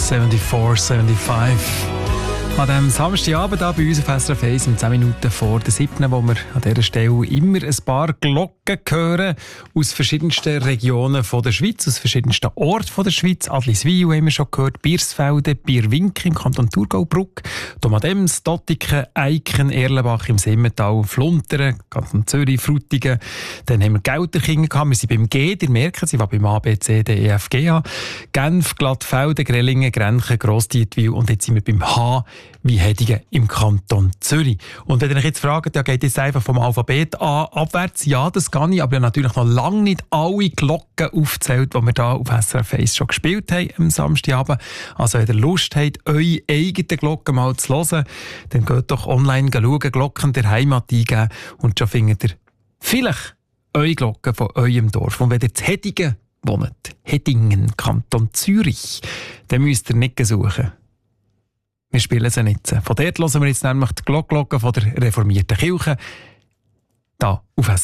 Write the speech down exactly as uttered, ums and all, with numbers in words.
vierundsiebzig, fünfundsiebzig. An diesem Samstagabend hier bei uns auf S R F eins um zehn Minuten vor der siebten, wo wir an dieser Stelle immer ein paar Glocken hören aus verschiedensten Regionen von der Schweiz, aus verschiedensten Orten von der Schweiz. Adliswil haben wir schon gehört, Biersfelden, Bierwink im Kanton Thurgau-Bruck, Domadems, Dottiken, Eiken, Erlenbach im Simmental, Flunteren, Kanton Zürich, Frutigen. Dann haben wir Gelterkingen gehabt, wir sind beim G, ihr merkt, sie war beim A, B, C, D, E, F, G, H, Genf, Glattfelden, Grellingen, Grenchen, Grossdietwil und jetzt sind wir beim H, wie Hedigen im Kanton Zürich. Und wenn ihr euch jetzt fragt, ja, geht jetzt einfach vom Alphabet A abwärts? Ja, das kann ich, aber natürlich noch lange nicht alle Glocken aufgezählt, die wir hier auf S R F eins schon gespielt haben am Samstagabend. Also wenn ihr Lust habt, eure eigenen Glocken mal zu hören, dann geht doch online schauen, Glocken der Heimat eingeben und schon findet ihr vielleicht eure Glocken von eurem Dorf. Und wenn ihr in Hedigen wohnt, Hedingen, Kanton Zürich, dann müsst ihr nicht suchen. Wir spielen sie nicht. Von dort hören wir jetzt nämlich die Glockglocken von der reformierten Kirche. Da auf S R F.